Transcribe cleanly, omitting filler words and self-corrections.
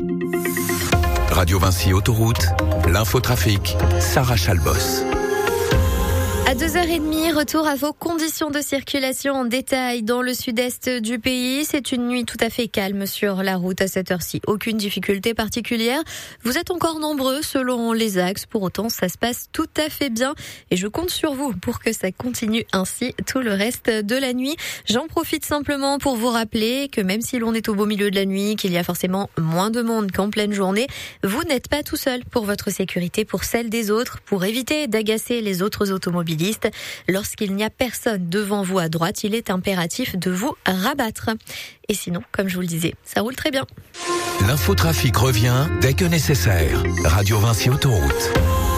Radio Vinci Autoroute, l'infotrafic, Sarah Chalbos. À 2h30, retour à vos conditions de circulation en détail dans le sud-est du pays. C'est une nuit tout à fait calme sur la route à cette heure-ci. Aucune difficulté particulière. Vous êtes encore nombreux selon les axes. Pour autant, ça se passe tout à fait bien. Et je compte sur vous pour que ça continue ainsi tout le reste de la nuit. J'en profite simplement pour vous rappeler que même si l'on est au beau milieu de la nuit, qu'il y a forcément moins de monde qu'en pleine journée, vous n'êtes pas tout seul pour votre sécurité, pour celle des autres, pour éviter d'agacer les autres automobilistes. Lorsqu'il n'y a personne devant vous à droite, il est impératif de vous rabattre. Et sinon, comme je vous le disais, ça roule très bien. L'infotrafic revient dès que nécessaire. Radio Vinci Autoroute.